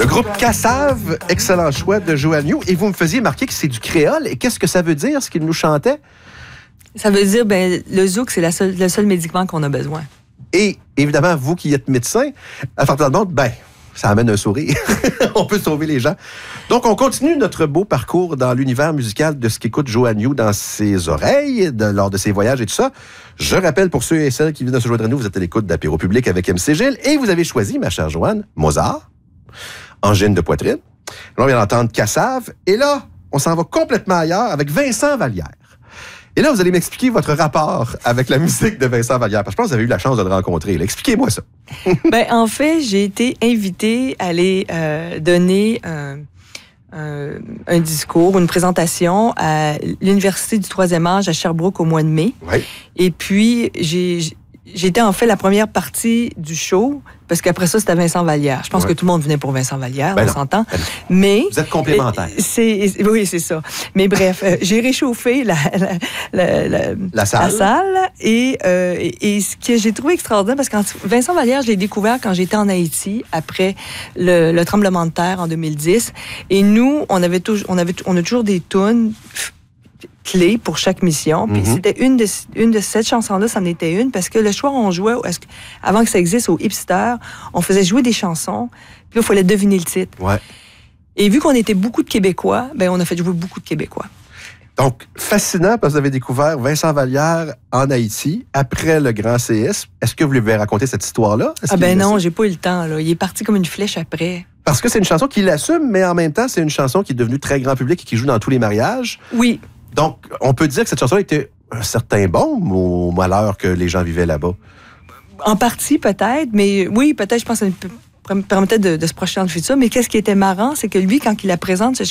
Le groupe Cassave, excellent choix de Joanne New. Et vous me faisiez marquer que c'est du créole. Et qu'est-ce que ça veut dire, ce qu'il nous chantait? Ça veut dire, le zouk, c'est le seul médicament qu'on a besoin. Et évidemment, vous qui êtes médecin, à partir de monde, ça amène un sourire. On peut sauver les gens. Donc, on continue notre beau parcours dans l'univers musical de ce qu'écoute Joanne New dans ses oreilles, lors de ses voyages et tout ça. Je rappelle pour ceux et celles qui viennent de se joindre à nous, vous êtes à l'écoute d'Apéro Public avec MC Gilles et vous avez choisi, ma chère Joanne, Mozart, Angine de poitrine. Là, on vient d'entendre Cassave. Et là, on s'en va complètement ailleurs avec Vincent Vallière. Et là, vous allez m'expliquer votre rapport avec la musique de Vincent Vallière. Parce que je pense que vous avez eu la chance de le rencontrer. Là. Expliquez-moi ça. En fait, j'ai été invitée à aller donner un discours, une présentation à l'Université du 3e âge à Sherbrooke au mois de mai. Oui. Et puis, j'étais en fait la première partie du show, parce qu'après ça, c'était Vincent Vallière. Je pense que tout le monde venait pour Vincent Vallière, on s'entend. Mais vous êtes complémentaires. Oui, c'est ça. Mais bref, j'ai réchauffé la salle. Et ce que j'ai trouvé extraordinaire, parce que Vincent Vallière, je l'ai découvert quand j'étais en Haïti, après le tremblement de terre en 2010. Et nous, on a toujours des tunes clés pour chaque mission. Puis c'était une de cette chanson-là, c'en était une, parce que le soir, on jouait, avant que ça existe, au Hipster, on faisait jouer des chansons, puis là, il fallait deviner le titre. Ouais. Et vu qu'on était beaucoup de Québécois, on a fait jouer beaucoup de Québécois. Donc, fascinant, parce que vous avez découvert Vincent Vallière en Haïti, après le grand séisme. Est-ce que vous lui avez raconté cette histoire-là? Non, j'ai pas eu le temps, là. Il est parti comme une flèche après. Parce que c'est une chanson qu'il assume, mais en même temps, c'est une chanson qui est devenue très grand public et qui joue dans tous les mariages. Oui. Donc, on peut dire que cette chanson était un certain baume au malheur que les gens vivaient là-bas. En partie, peut-être, mais oui, peut-être, je pense que ça permettait de se projeter dans le futur. Mais qu'est-ce qui était marrant, c'est que lui, quand il la présente, cette